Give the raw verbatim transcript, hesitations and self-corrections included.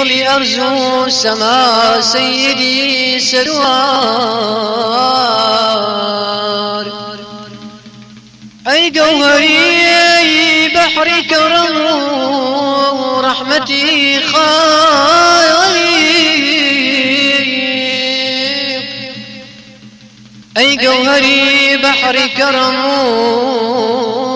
ظل أرجو سما سيدي سروار. أي جوهري أي بحر كرم رحمتي خالي، أي جوهري بحر كرم